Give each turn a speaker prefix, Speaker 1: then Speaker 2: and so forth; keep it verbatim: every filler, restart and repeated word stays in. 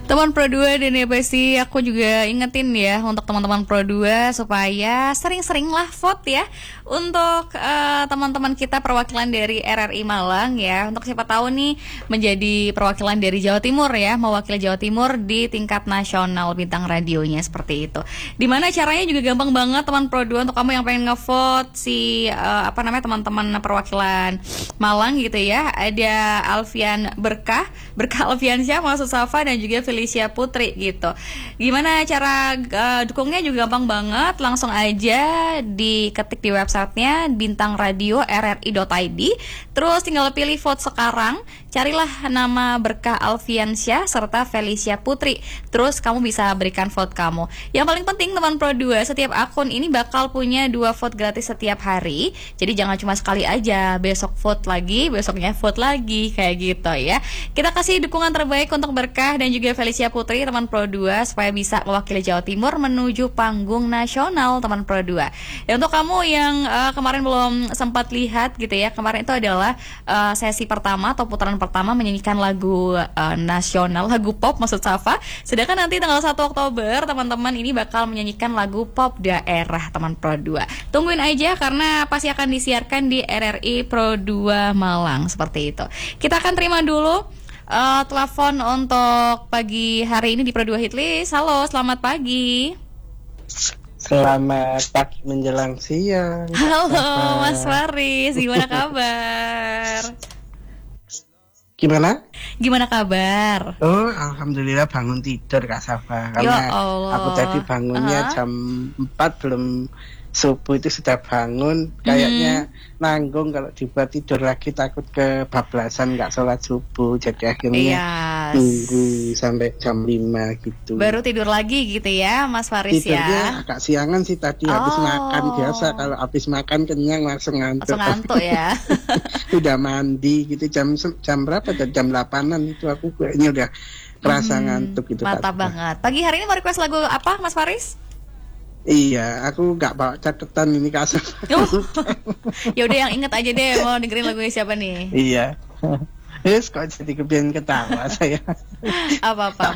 Speaker 1: Teman Pro dua dan ya pasti aku juga ingetin ya untuk teman-teman Pro dua supaya sering-seringlah vote ya untuk uh, teman-teman kita perwakilan dari R R I Malang ya. Untuk siapa tahu nih menjadi perwakilan dari Jawa Timur ya, mewakili Jawa Timur di tingkat nasional bintang radionya seperti itu. Dimana caranya juga gampang banget teman Pro dua untuk kamu yang pengen ngevote si uh, apa namanya teman-teman perwakilan Malang gitu ya. Ada Alfian Berkah, Berkah Alfiansyah, Maksud Safa dan juga Felicia Putri gitu. Gimana cara uh, dukungnya juga gampang banget, langsung aja diketik di websitenya bintang radio r r i dot i d. Terus tinggal pilih vote sekarang, carilah nama Berkah Alfiansyah serta Felicia Putri. Terus kamu bisa berikan vote kamu. Yang paling penting teman Pro dua, setiap akun ini bakal punya dua vote gratis setiap hari. Jadi jangan cuma sekali aja, besok vote lagi, besoknya vote lagi, kayak gitu ya. Kita kasih dukungan terbaik untuk Berkah dan juga Felicia Putri teman Pro dua supaya bisa mewakili Jawa Timur menuju panggung nasional teman Pro dua. Dan untuk kamu yang uh, kemarin belum sempat lihat gitu ya, kemarin itu adalah uh, sesi pertama atau putaran pertama menyanyikan lagu uh, nasional, lagu pop Maksud Safa. Sedangkan nanti tanggal satu Oktober teman-teman ini bakal menyanyikan lagu pop daerah teman Pro dua. Tungguin aja karena pasti akan disiarkan di R R I Pro dua Malang seperti itu. Kita akan terima dulu uh, telepon untuk pagi hari ini di Pro dua Hitlist. Halo, selamat pagi.
Speaker 2: Selamat pagi menjelang siang.
Speaker 1: Halo Mas Faris, gimana kabar?
Speaker 2: Gimana?
Speaker 1: Gimana kabar?
Speaker 2: Oh, alhamdulillah bangun tidur Kak Safa. Karena
Speaker 1: Ya Allah.
Speaker 2: aku tadi bangunnya
Speaker 1: Uh-huh.
Speaker 2: jam empat, belum subuh itu sudah bangun. Kayaknya
Speaker 1: Hmm.
Speaker 2: nanggung kalau dibuat tidur lagi, takut kebablasan nggak sholat subuh. Jadi akhirnya
Speaker 1: Yes.
Speaker 2: tunggu sampai jam lima gitu.
Speaker 1: Baru tidur lagi gitu ya Mas Faris
Speaker 2: Tidurnya
Speaker 1: ya.
Speaker 2: agak siangan sih tadi, habis
Speaker 1: Oh.
Speaker 2: makan. Biasa kalau habis makan kenyang langsung ngantuk.
Speaker 1: Langsung ngantuk ya.
Speaker 2: Udah mandi gitu jam jam berapa tuh? Jam delapanan itu aku kayaknya udah kerasa
Speaker 1: Hmm,
Speaker 2: ngantuk gitu.
Speaker 1: mantap
Speaker 2: Kak.
Speaker 1: banget. Pagi hari ini mau request lagu apa Mas Faris?
Speaker 2: Iya, aku nggak bawa catatan ini kasar.
Speaker 1: Oh. Ya udah yang inget aja deh mau dengerin lagunya siapa nih?
Speaker 2: Iya. Yes, kok jadi kebiasaan ketawa saya.
Speaker 1: Apa-apa.